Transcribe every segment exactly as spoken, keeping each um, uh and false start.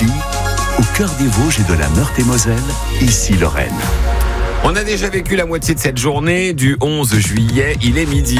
Nancy, au cœur des Vosges et de la Meurthe-et-Moselle, ici Lorraine. On a déjà vécu la moitié de cette journée du onze juillet, il est midi.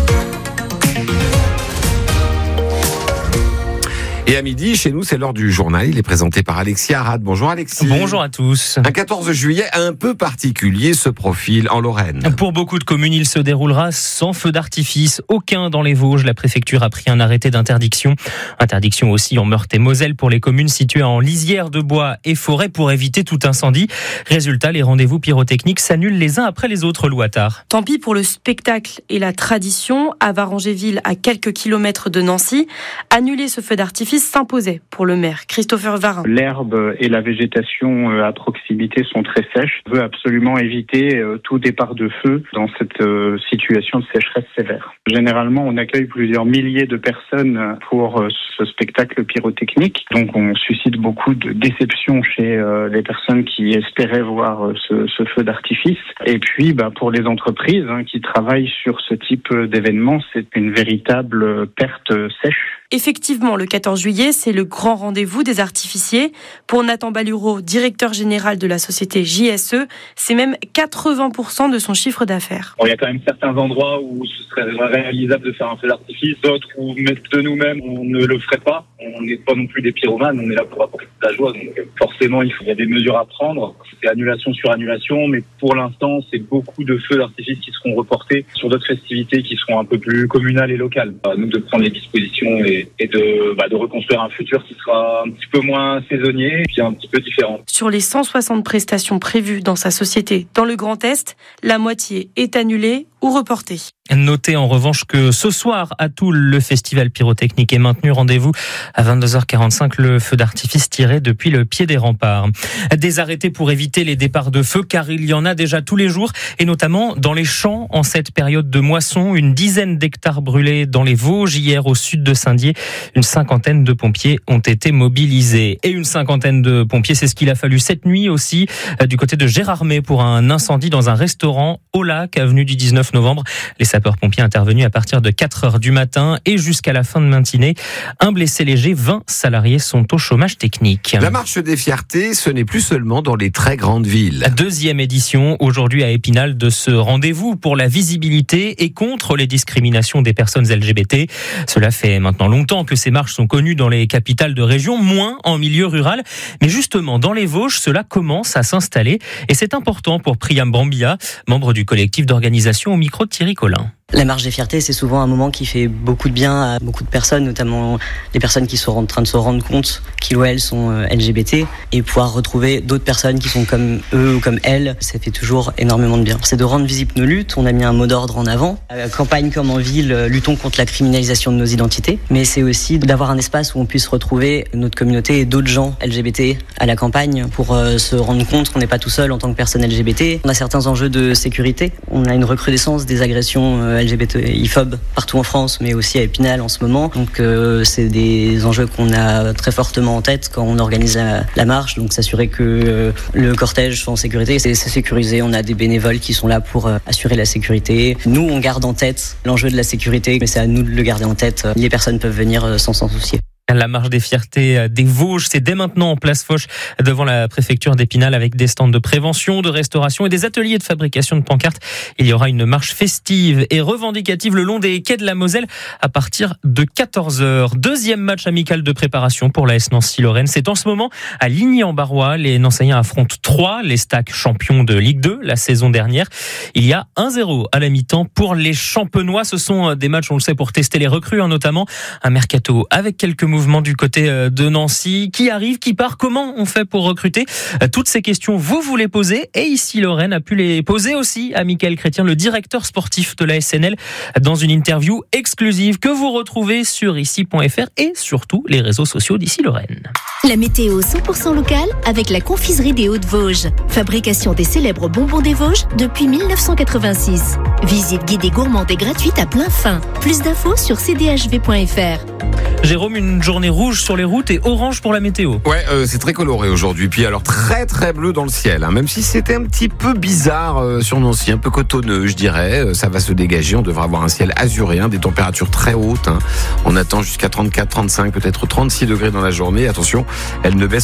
Et à midi, chez nous, c'est l'heure du journal. Il est présenté par Alexis Arad. Bonjour Alexis. Bonjour à tous. Un quatorze juillet un peu particulier se profile en Lorraine. Pour beaucoup de communes, il se déroulera sans feu d'artifice. Aucun dans les Vosges. La préfecture a pris un arrêté d'interdiction. Interdiction aussi en Meurthe-et-Moselle pour les communes situées en lisière de bois et forêt pour éviter tout incendie. Résultat, les rendez-vous pyrotechniques s'annulent les uns après les autres, Louatard. Tant pis pour le spectacle et la tradition. À Varangéville, à quelques kilomètres de Nancy, annuler ce feu d'artifice s'imposait pour le maire Christopher Varin. L'herbe et la végétation à proximité sont très sèches. On veut absolument éviter tout départ de feu dans cette situation de sécheresse sévère. Généralement, on accueille plusieurs milliers de personnes pour ce spectacle pyrotechnique. Donc, on suscite beaucoup de déception chez les personnes qui espéraient voir ce, ce feu d'artifice. Et puis, bah, pour les entreprises hein, qui travaillent sur ce type d'événement, c'est une véritable perte sèche. Effectivement, le quatorze juillet, c'est le grand rendez-vous des artificiers. Pour Nathan Balureau, directeur général de la société J S E, c'est même quatre-vingts pour cent de son chiffre d'affaires. Bon, il y a quand même certains endroits où ce serait réalisable de faire un feu d'artifice, d'autres où de nous-mêmes, on ne le ferait pas. On n'est pas non plus des pyromanes, on est là pour apporter de la joie. Donc forcément, il faut, il y a des mesures à prendre. C'est annulation sur annulation, mais pour l'instant, c'est beaucoup de feux d'artifice qui seront reportés sur d'autres festivités qui seront un peu plus communales et locales. À nous de prendre les dispositions et et de, bah, de reconstruire un futur qui sera un petit peu moins saisonnier et puis un petit peu différent. Sur les cent soixante prestations prévues dans sa société dans le Grand Est, la moitié est annulée ou reportée. Notez en revanche que ce soir à Toul, le festival pyrotechnique est maintenu. Rendez-vous à vingt-deux heures quarante-cinq, le feu d'artifice tiré depuis le pied des remparts. Des arrêtés pour éviter les départs de feu, car il y en a déjà tous les jours, et notamment dans les champs en cette période de moisson. Une dizaine d'hectares brûlés dans les Vosges hier au sud de Saint-Dié. Une cinquantaine de pompiers ont été mobilisés. Et une cinquantaine de pompiers, c'est ce qu'il a fallu cette nuit aussi, du côté de Gérardmer pour un incendie dans un restaurant au lac, avenue du dix-neuf novembre. Les sapeurs-pompiers intervenus à partir de quatre heures du matin et jusqu'à la fin de matinée. Un blessé léger, vingt salariés sont au chômage technique. La marche des fiertés, ce n'est plus seulement dans les très grandes villes. Deuxième édition, aujourd'hui à Épinal, de ce rendez-vous pour la visibilité et contre les discriminations des personnes L G B T. Cela fait maintenant longtemps que ces marches sont connues dans les capitales de région, moins en milieu rural. Mais justement, dans les Vosges, cela commence à s'installer. Et c'est important pour Priam Brambilla, membre du collectif d'organisation au micro de Thierry Collin. La marche des fiertés, c'est souvent un moment qui fait beaucoup de bien à beaucoup de personnes, notamment les personnes qui sont en train de se rendre compte qu'ils ou elles sont L G B T, et pouvoir retrouver d'autres personnes qui sont comme eux ou comme elles, ça fait toujours énormément de bien. C'est de rendre visible nos luttes, on a mis un mot d'ordre en avant. À la campagne comme en ville, luttons contre la criminalisation de nos identités, mais c'est aussi d'avoir un espace où on puisse retrouver notre communauté et d'autres gens L G B T à la campagne pour se rendre compte qu'on n'est pas tout seul en tant que personne L G B T. On a certains enjeux de sécurité, on a une recrudescence des agressions L G B T I-phobes partout en France, mais aussi à Épinal en ce moment. Donc euh, c'est des enjeux qu'on a très fortement en tête quand on organise la, la marche. Donc s'assurer que euh, le cortège soit en sécurité, c'est, c'est sécurisé. On a des bénévoles qui sont là pour euh, assurer la sécurité. Nous, on garde en tête l'enjeu de la sécurité, mais c'est à nous de le garder en tête. Les personnes peuvent venir euh, sans s'en soucier. La marche des fiertés des Vosges, c'est dès maintenant en place Foch devant la préfecture d'Épinal avec des stands de prévention, de restauration et des ateliers de fabrication de pancartes. Il y aura une marche festive et revendicative le long des quais de la Moselle à partir de quatorze heures. Deuxième match amical de préparation pour l'A S Nancy-Lorraine. C'est en ce moment à Ligny-en-Barrois. Les Nancéiens affrontent Troyes, les Stacks champions de Ligue deux la saison dernière. Il y a un zéro à la mi-temps pour les Champenois. Ce sont des matchs, on le sait, pour tester les recrues, hein, notamment un mercato avec quelques mouvements du côté de Nancy. Qui arrive, qui part, comment on fait pour recruter? Toutes ces questions, vous vous les posez, et ici Lorraine a pu les poser aussi à Mickaël Chrétien, le directeur sportif de la S N L, dans une interview exclusive que vous retrouvez sur ici point f r et surtout les réseaux sociaux d'Ici Lorraine. La météo cent pour cent locale avec la confiserie des Hauts-de-Vosges. Fabrication des célèbres bonbons des Vosges depuis mille neuf cent quatre-vingt-six. Visite guidée gourmande et gratuite à plein fin. Plus d'infos sur c d h v point f r. Jérôme, une journée rouge sur les routes et orange pour la météo. Ouais, euh, c'est très coloré aujourd'hui. Puis alors très très bleu dans le ciel, hein. Même si c'était un petit peu bizarre euh, sur Nancy, un peu cotonneux, je dirais. Euh, ça va se dégager. On devra avoir un ciel azuréen, des températures très hautes, hein. On attend jusqu'à trente-quatre, trente-cinq, peut-être trente-six degrés dans la journée. Attention, elles ne baissent